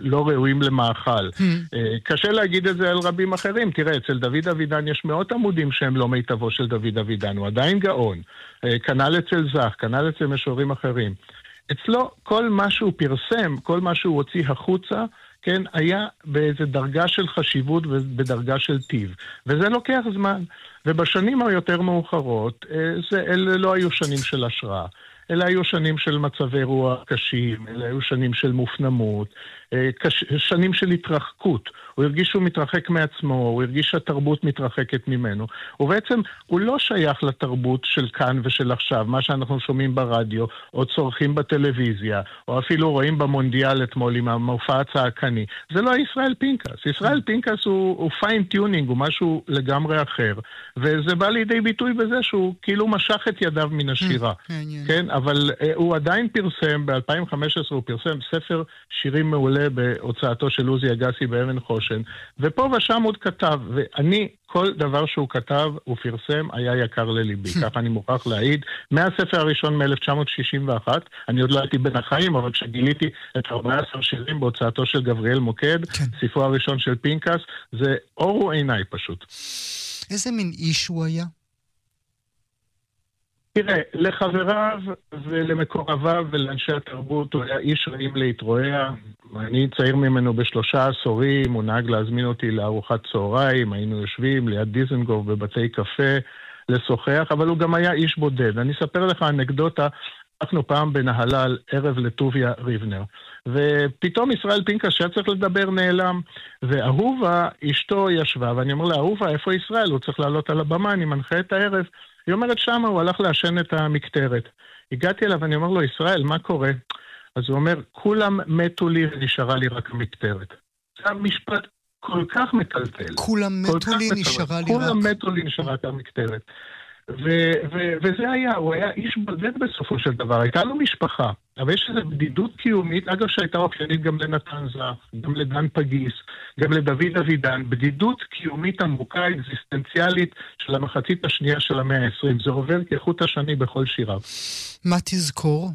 לא ראויים למאכל. קשה להגיד את זה על רבים אחרים. תראה, אצל דוד אבידן יש מאות עמודים שהם לא מיטבו של דוד אבידן, הוא עדיין גאון. כנ"ל אצל זך, כנ"ל אצל משוררים אחרים. אצלו כל מה שהוא פרסם, כל מה שהוא הוציא החוצה, כן, היה באיזו דרגה של חשיבות ובדרגה של טיב. וזה לוקח זמן. ובשנים היותר מאוחרות, אלה לא היו שנים של השראה. אלה היו שנים של מצבי רוח קשים, אלה היו שנים של מופנמות, שנים של התרחקות. הוא הרגיש שהוא מתרחק מעצמו, הוא הרגיש שהתרבות מתרחקת ממנו. ובעצם הוא לא שייך לתרבות של כאן ושל עכשיו, מה שאנחנו שומעים ברדיו, או צורכים בטלוויזיה, או אפילו רואים במונדיאל אתמול עם המופע הצעקני. זה לא ישראל פינקס. ישראל פינקס הוא פיין-טיונינג, הוא משהו לגמרי אחר. וזה בא לידי ביטוי בזה שהוא כאילו משך את ידיו מן השירה. כן, אבל הוא עדיין פרסם, ב-2015 הוא פרסם ספר שירים מעולה בהוצאתו של עוזי אגסי באבן חושן, ופה ושם עוד כתב, ואני, כל דבר שהוא כתב, הוא פרסם, היה יקר לליבי. ככה אני מוכרח להעיד. מהספר הראשון מ-1961, אני עוד לא הייתי בין החיים, אבל כשגיליתי את 14 שירים בהוצאתו של גבריאל מוקד, ספרו הראשון של פינקס, זה אור ועיניי פשוט. איזה מין איש הוא היה? תראה, לחבריו ולמקורביו ולאנשי התרבות הוא היה איש רעים להתרועע. אני צעיר ממנו ב3 עשורים, הוא נהג להזמין אותי לארוחת צהריים, היינו יושבים ליד דיזנגוף בבתי קפה לשוחח, אבל הוא גם היה איש בודד. אני אספר לך אנקדוטה, אנחנו פעם בנהלל ערב לטוביה ריבנר, ופתאום ישראל פינקס שהיה צריך לדבר נעלם, ואהובה אשתו ישבה, ואני אומר לה, אהובה, איפה ישראל? הוא צריך לעלות על הבמה, אני מנחה את הערב. היא אומרת שמה, הוא הלך לעשן את המקטרת. הגעתי אליו ואני אומר לו, ישראל, מה קורה? אז הוא אומר, כולם מתו לי ונשארה לי רק המקטרת. זה המשפט כל כך מטלטל. כולם מתו לי, נשארה לי רק. כולם מתו לי, נשארה רק המקטרת. וזה היה, הוא היה איש בודד בסופו של דבר, הייתה לו משפחה, אבל יש איזו בדידות קיומית, אגב שהייתה אופיינית גם לנתן זך, גם לדן פגיס, גם לדוד אבידן, בדידות קיומית עמוקה, אקזיסטנציאלית של המחצית השנייה של המאה ה-20, זה עובר כחוט השני בכל שיריו. מה תזכור?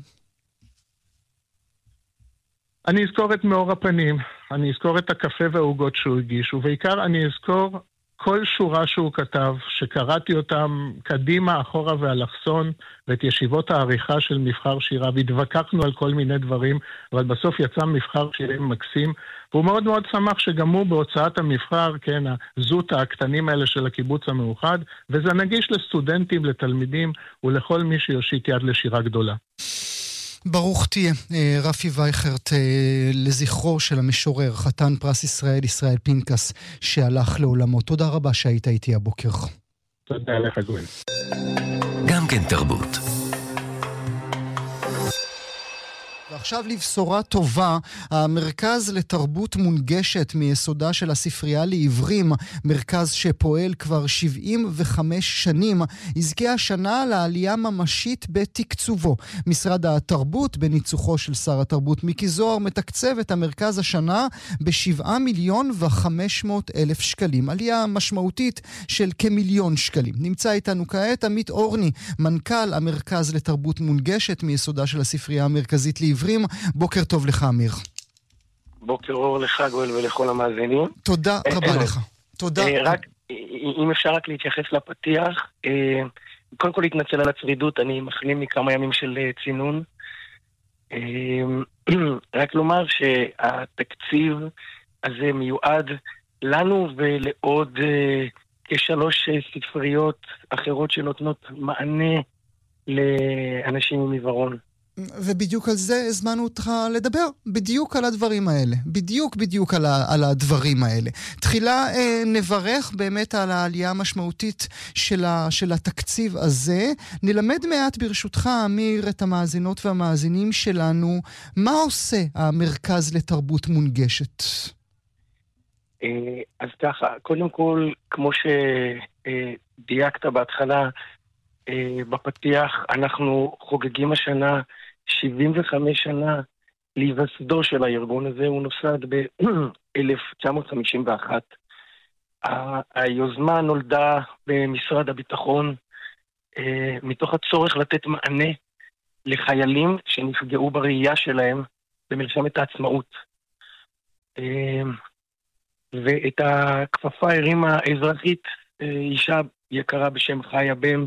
אני אזכור את מאור הפנים, אני אזכור את הקפה והעוגות שהוא הגיש, ובעיקר אני אזכור כל שורה שהוא כתב, שקראתי אותם קדימה, אחורה ואלכסון, ואת ישיבות העריכה של מבחר שירה, והתווכחנו על כל מיני דברים, אבל בסוף יצא מבחר שירים מקסים, והוא מאוד מאוד שמח שגם הוא בהוצאת המבחר, כן, הזוט הקטנים האלה של הקיבוץ המאוחד, וזה נגיש לסטודנטים, לתלמידים, ולכל מי שיושיט יד לשירה גדולה. ברוך תהיה, רפי וייכרט, לזכרו של המשורר, חתן פרס ישראל, ישראל פינקס, שהלך לעולמו. תודה רבה שהיית איתי הבוקר. תודה לך, גואל. גם כן תרבות. ועכשיו לבשורה טובה, המרכז לתרבות מונגשת מיסודה של הספרייה לעברים, מרכז שפועל כבר 75 שנים, יזכה השנה לעלייה ממשית בתקצובו. משרד התרבות, בניצוחו של שר התרבות מיקי זוהר, מתקצב את המרכז השנה ב7,500,000 שקלים, עלייה משמעותית של כ1,000,000 שקלים. נמצא איתנו כעת עמית אורני, מנכ"ל המרכז לתרבות מונגשת מיסודה של הספרייה המרכזית לעברים. בוקר טוב לך, אמיר. בוקר אור לך, גואל, ולכל המאזינים. תודה רבה לך. תודה. רק, אם אפשר רק להתייחס לפתיח, קודם כל להתנצל על הצרידות, אני מחלים מכמה ימים של צינון. רק לומר שהתקציב הזה מיועד לנו ולעוד כ3 ספריות אחרות שנותנות מענה לאנשים עם עיוורון. ובדיוק על זה הזמנו אותך לדבר, בדיוק על הדברים האלה, בדיוק על הדברים האלה. תחילה נברך באמת על העלייה המשמעותית של התקציב הזה. נלמד מעט ברשותך, אמיר, את המאזינות והמאזינים שלנו, מה עושה המרכז לתרבות מונגשת? אז ככה, קודם כל, כמו שדייקת בהתחלה, בפתיח, אנחנו חוגגים השנה 75 שנה להיווסדו של הארגון הזה. הוא נוסד ב-1951. היוזמה נולדה במשרד הביטחון מתוך הצורך לתת מענה לחיילים שנפגעו בראייה שלהם במלחמת העצמאות. ואת הכפפה הרימה האזרחית, אישה יקרה בשם חיה בם,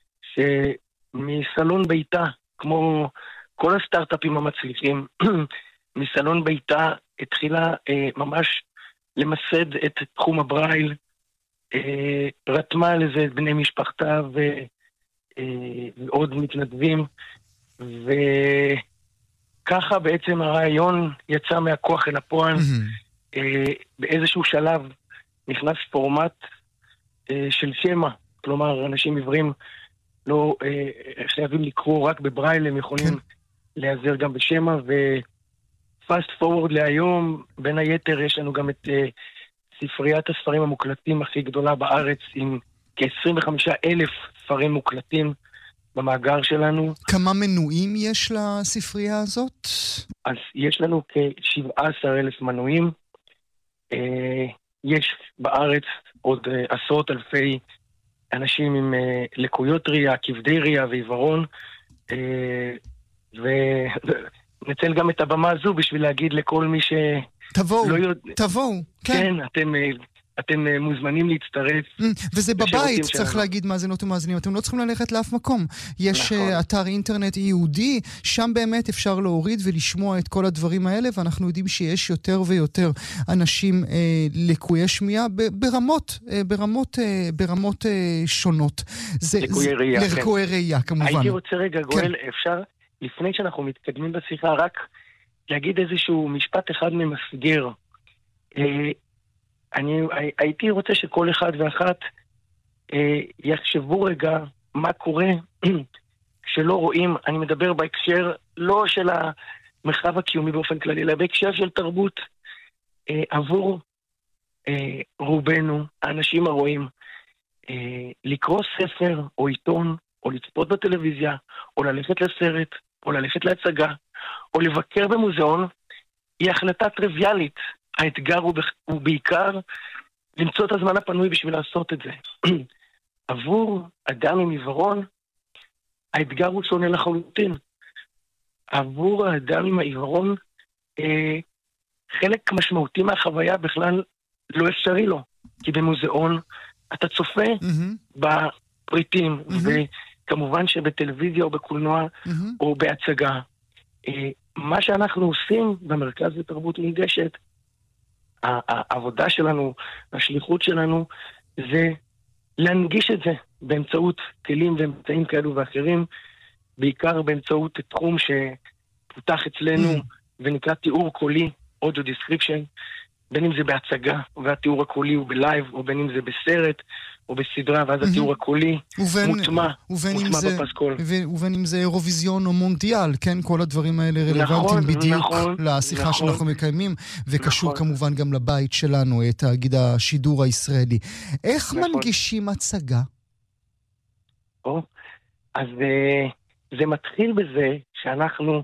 שמסלון ביתה, כמו כל הסטארט-אפים המצליחים, מסלון ביתה התחילה ממש למסד את תחום הברייל, רתמה לזה את בני משפחתה ועוד מתנדבים, וככה בעצם הרעיון יצא מהכוח אל הפועל. באיזשהו שלב נכנס פורמט של שמה, כלומר אנשים עיוורים לא חייבים לקרוא רק בברייל, הם יכולים להיעזר גם בשמה, ופאסט פורוורד להיום, בין היתר יש לנו גם את ספריית הספרים המוקלטים הכי גדולה בארץ, עם כ-25,000 ספרים מוקלטים במאגר שלנו. כמה מנויים יש לספרייה הזאת? אז יש לנו כ-17,000 מנויים. יש בארץ עוד עשרות אלפי אנשים עם לקויות ראייה, כבדי ראייה ועיוורון, ונצל גם את הבמה הזו בשביל להגיד לכל מי ש... תבואו, כן. כן, אתם מוזמנים להצטרף. וזה בבית, צריך להגיד מאזינות ומאזינים, אתם לא צריכים ללכת לאף מקום. יש אתר אינטרנט ייעודי, שם באמת אפשר להוריד ולשמוע את כל הדברים האלה, ואנחנו יודעים שיש יותר ויותר אנשים לקויי שמיעה ברמות שונות. לקויי ראייה, כן. לקויי ראייה, כמובן. הייתי רוצה רגע, גואל, אפשר, לפני שאנחנו מתקדמים בשיחה, רק להגיד איזשהו משפט אחד ממסגר. אני הייתי רוצה שכל אחד ואחת יחשבו רגע מה קורה כשלא רואים, אני מדבר בהקשר לא של המרחב הקיומי באופן כללי, אלא בהקשר של תרבות. עבור רובנו, האנשים הרואים, לקרוא ספר או עיתון, או לצפות בטלוויזיה, או ללכת לסרט, או ללכת להצגה, או לבקר במוזיאון, היא החלטה טריוויאלית. האתגר הוא בעיקר למצוא את הזמן הפנוי בשביל לעשות את זה. עבור אדם עם עיוורון, האתגר הוא שונה לחלוטין. עבור האדם עם העיוורון, חלק משמעותי מהחוויה בכלל לא אפשרי לו. כי במוזיאון אתה צופה בפריטים, וכמובן שבטלוויזיה או בקולנוע או בהצגה. מה שאנחנו עושים במרכז לתרבות מונגשת, העבודה שלנו, השליחות שלנו, זה להנגיש את זה באמצעות כלים ואמצעים כאלו ואחרים, בעיקר באמצעות תחום שפותח אצלנו ונקרא תיאור קולי, audio description, בין אם זה בהצגה, והתיאור הקולי הוא בלייב, או בין אם זה בסרט, או בסדרה, ואז התיאור הקולי מוטמע בפסקול. ובין אם זה אירוויזיון או מונדיאל, כן? כל הדברים האלה רלוונטיים בדיוק לשיחה שאנחנו מקיימים, וקשור כמובן גם לבית שלנו, את תאגיד השידור הישראלי. איך מנגישים הצגה? אז זה מתחיל בזה שאנחנו,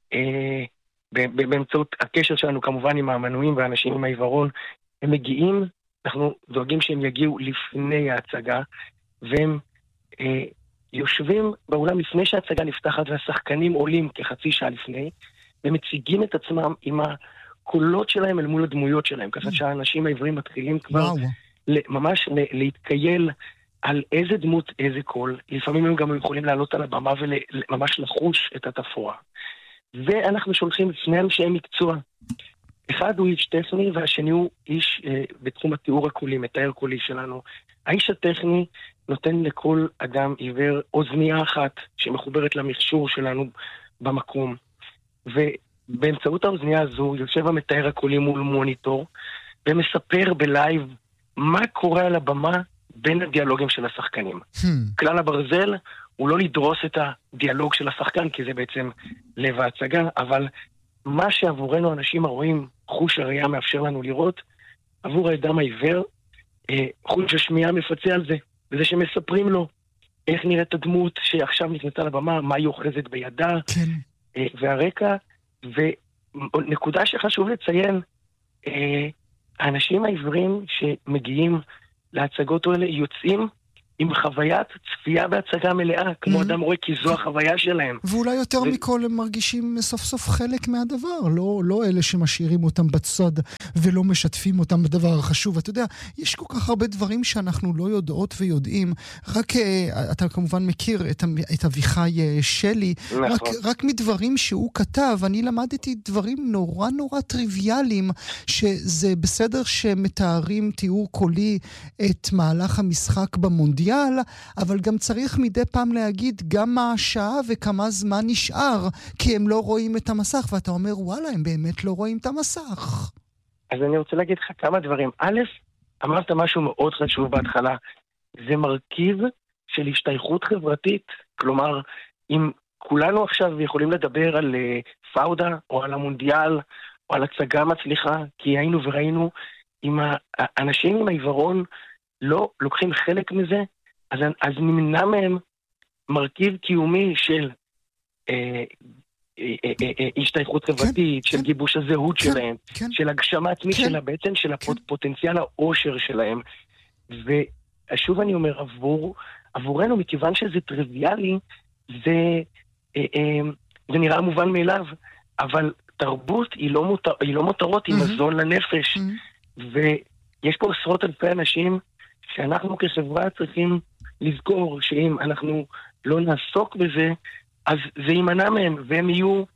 באמצעות הקשר שלנו כמובן עם המנויים והאנשים עם העיוורון, הם מגיעים, אנחנו דואגים שהם יגיעו לפני ההצגה, והם יושבים באולם לפני שההצגה נפתחת, והשחקנים עולים כחצי שעה לפני, ומציגים את עצמם עם הקולות שלהם אל מול הדמויות שלהם, ככה שהאנשים העיוורים מתחילים כבר ממש להתקייל על איזה דמות, איזה קול. לפעמים הם גם יכולים לעלות על הבמה וממש לחוש את התפאורה. ואנחנו שולחים לפני אנשי מקצוע. אחד הוא איש טכני והשני הוא איש בתחום התיאור הקולי, מתאר קולי שלנו. האיש הטכני נותן לכל אדם עיוור אוזנייה אחת שמחוברת למכשור שלנו במקום. ובאמצעות האוזנייה הזו יושב המתאר הקולי מול מוניטור ומספר בלייב מה קורה על הבמה בין הדיאלוגים של השחקנים. כלל הברזל הוא לא לדרוס את הדיאלוג של השחקן, כי זה בעצם לב ההצגה, אבל מה שעבורנו אנשים הרואים, חוש הראייה מאפשר לנו לראות, עבור האדם העיוור, חוש השמיעה מפצה על זה, וזה שמספרים לו איך נראית הדמות שעכשיו נכנסה לבמה, מה היא אוחזת בידה, והרקע, ונקודה שחשוב לציין, האנשים העיוורים שמגיעים להצגות האלה יוצאים עם חוויית צפייה בהצגה מלאה, כמו אדם רואה, כי זו החוויה שלהם. ואולי יותר מכל הם מרגישים סוף סוף חלק מהדבר, לא אלה שמשאירים אותם בצד ולא משתפים אותם בדבר החשוב. אתה יודע, יש כל כך הרבה דברים שאנחנו לא יודעות ויודעים, רק אתה כמובן מכיר את אביחי שלי, רק מדברים שהוא כתב, אני למדתי דברים נורא נורא טריוויאליים, שזה בסדר שמתארים תיאור קולי את מהלך המשחק במונדיאל, אבל גם צריך מדי פעם להגיד גם מה השעה וכמה זמן נשאר, כי הם לא רואים את המסך, ואתה אומר, וואלה, הם באמת לא רואים את המסך. אז אני רוצה להגיד לך כמה דברים. א', אמרת משהו מאוד חשוב בהתחלה, זה מרכיב של השתייכות חברתית, כלומר, אם כולנו עכשיו יכולים לדבר על פאודה, או על המונדיאל, או על הצגה מצליחה, כי היינו וראינו, אם האנשים עם העיוורון לא לוקחים חלק מזה, אז נמנע מהם מרכיב קיומי של השתייכות חברתית, של גיבוש הזהות שלהם, של הגשמה עצמית שלה, בעצם של הפוטנציאל האושר שלהם. ושוב אני אומר, עבורנו, מכיוון שזה טריוויאלי, זה נראה מובן מאליו, אבל תרבות היא לא מותרות, היא מזון לנפש. ויש פה עשרות אלפי אנשים שאנחנו כחברה צריכים לזכור שאם אנחנו לא נעסוק בזה, אז זה יימנע מהם, והם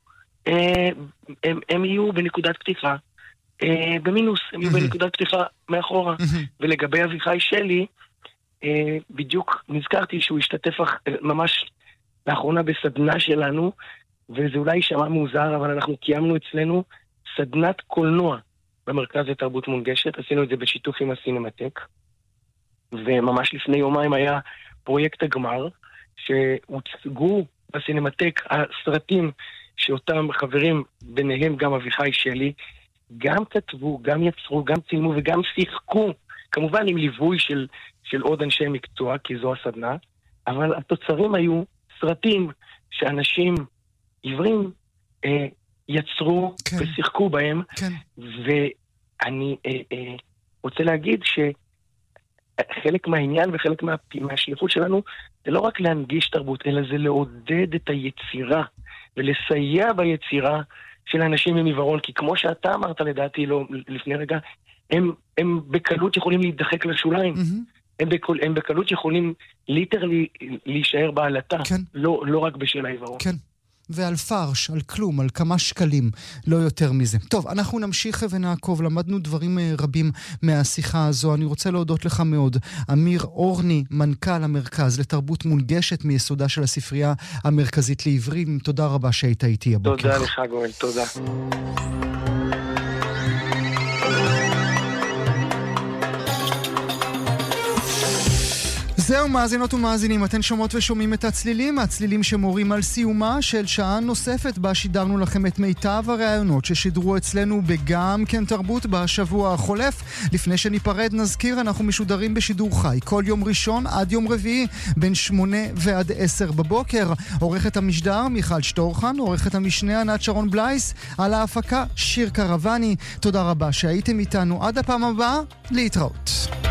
יהיו בנקודת פתיחה, במינוס, הם יהיו בנקודת פתיחה מאחורה. ולגבי אביחי שלי, בדיוק נזכרתי שהוא השתתף ממש לאחרונה בסדנה שלנו, וזה אולי שמע מוזר, אבל אנחנו קיימנו אצלנו סדנת קולנוע במרכז לתרבות מונגשת, עשינו את זה בשיתוף עם הסינמטק, וממש לפני יומיים היה פרויקט הגמר, שהוצגו בסינמטק הסרטים שאותם חברים, ביניהם גם אביחי שלי, גם כתבו, גם יצרו, גם צילמו וגם שיחקו, כמובן עם ליווי של עוד אנשי מקצוע, כי זו הסדנה, אבל התוצרים היו סרטים שאנשים עיוורים יצרו ושיחקו בהם, ואני רוצה להגיד שחלק מהעניין וחלק מהשליחות שלנו זה לא רק להנגיש תרבות, אלא זה לעודד את היצירה ולסייע ביצירה של אנשים עם עיוורון, כי כמו שאתה אמרת לדעתי לפני רגע, הם בקלות יכולים להידחק לשוליים. הם בקלות יכולים ליטרלי להישאר בעלתה, לא רק בשל העיוורון. כן. ועל פרש, על כלום, על כמה שקלים, לא יותר מזה. טוב, אנחנו נמשיך ונעקוב, למדנו דברים רבים מהשיחה הזו. אני רוצה להודות לך מאוד. אמיר אורני, מנכ"ל המרכז לתרבות מונגשת מיסודה של הספרייה המרכזית לעיוורים. תודה רבה שהיית איתי הבוקר. תודה לך גואל, תודה. זהו מאזינות ומאזינים, אתן שומעות ושומעים את הצלילים שמורים על סיומה של שעה נוספת בה שידרנו לכם את מיטב הרעיונות ששידרו אצלנו בגם כן תרבות בשבוע החולף. לפני שניפרד נזכיר, אנחנו משודרים בשידור חי כל יום ראשון עד יום רביעי בין 8 ועד 10 בבוקר. עורכת המשדר מיכל שטורחן, עורכת המשנה ענת שרון בלייס, על ההפקה שיר קרבני. תודה רבה שהייתם איתנו, עד הפעם הבאה, להתראות.